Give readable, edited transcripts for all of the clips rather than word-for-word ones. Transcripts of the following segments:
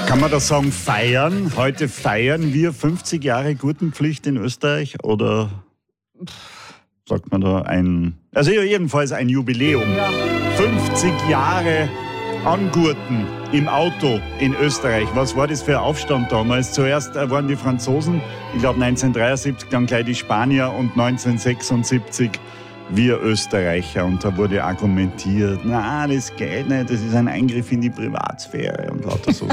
Kann man das sagen, feiern? Heute feiern wir 50 Jahre Gurtenpflicht in Österreich oder sagt man da also jedenfalls ein Jubiläum. Ja. 50 Jahre Angurten im Auto in Österreich. Was war das für ein Aufstand damals? Zuerst waren die Franzosen, ich glaube 1973, dann gleich die Spanier und 1976 wir Österreicher. Und da wurde argumentiert, na, das geht nicht, das ist ein Eingriff in die Privatsphäre und lauter so.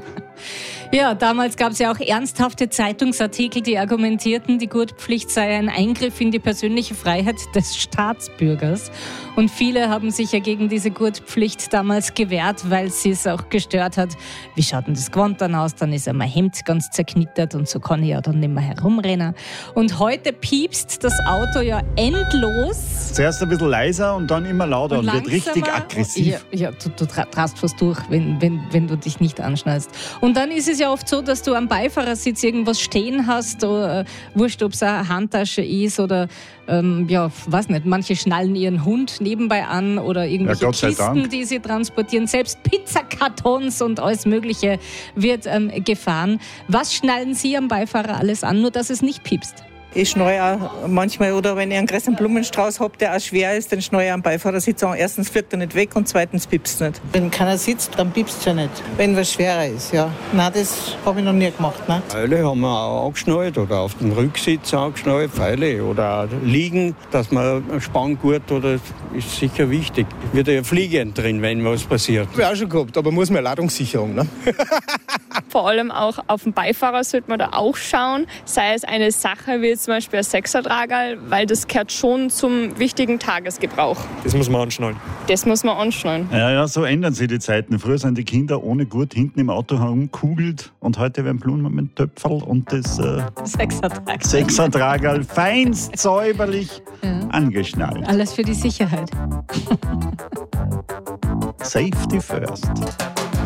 Ja, damals gab es ja auch ernsthafte Zeitungsartikel, die argumentierten, die Gurtpflicht sei ein Eingriff in die persönliche Freiheit des Staatsbürgers. Und viele haben sich ja gegen diese Gurtpflicht damals gewehrt, weil sie es auch gestört hat. Wie schaut denn das Gewand dann aus? Dann ist ja mein Hemd ganz zerknittert und so kann ich ja dann nicht mehr herumrennen. Und heute piepst das Auto ja endlos. Zuerst ein bisschen leiser und dann immer lauter und wird richtig aggressiv. Ja, du drast fast durch, wenn du dich nicht anschnallst. Und dann ist es ja oft so, dass du am Beifahrersitz irgendwas stehen hast, oder wurscht, ob es eine Handtasche ist oder weiß nicht, manche schnallen ihren Hund nebenbei an oder irgendwelche Kisten, die sie transportieren. Selbst Pizzakartons und alles Mögliche wird gefahren. Was schnallen Sie am Beifahrer alles an, nur dass es nicht piepst? Ich schneue auch manchmal, oder wenn ich einen großen Blumenstrauß habe, der auch schwer ist, dann schneue ich am Beifahrersitz an. Erstens fliegt er nicht weg und zweitens piepst es nicht. Wenn keiner sitzt, dann piepst es ja nicht. Wenn was schwerer ist, ja. Nein, das habe ich noch nie gemacht. Ne? Pfeile haben wir auch angeschnallt oder auf dem Rücksitz angeschnallt, Pfeile oder liegen, dass man ein Spanngurt oder ist sicher wichtig. Wird ja fliegend drin, wenn was passiert. Habe ich auch schon gehabt, aber muss man Ladungssicherung, ne? Vor allem auch auf den Beifahrer sollte man da auch schauen, sei es eine Sache wie zum Beispiel ein Sechsertragerl, weil das gehört schon zum wichtigen Tagesgebrauch. Das muss man anschnallen. Das muss man anschnallen. Ja, so ändern sich die Zeiten. Früher sind die Kinder ohne Gurt hinten im Auto herumkugelt und heute werden Blumen mit Töpferl und das Sechsertragerl feinst säuberlich angeschnallt. Alles für die Sicherheit. Safety first.